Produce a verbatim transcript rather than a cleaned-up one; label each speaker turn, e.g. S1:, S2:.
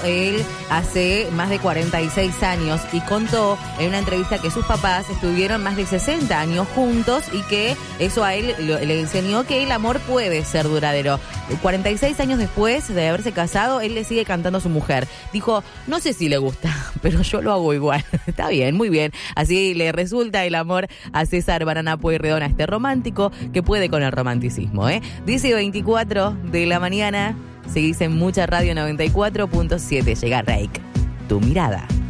S1: él hace más de cuarenta y seis años y contó en una entrevista que sus papás estuvieron más de sesenta años juntos y que eso a él lo, le enseñó que el amor puede ser duradero. cuarenta y seis años después de haberse casado, él le sigue cantando a su mujer. Dijo, no sé si le gusta, pero yo lo hago igual. Está bien, muy bien. Así le resulta el amor a César Banana Pueyrredón, este romántico que puede con el romanticismo, ¿eh? diez y veinticuatro de la mañana, seguís en Mucha Radio noventa y cuatro punto siete. Llega Reik, tu mirada.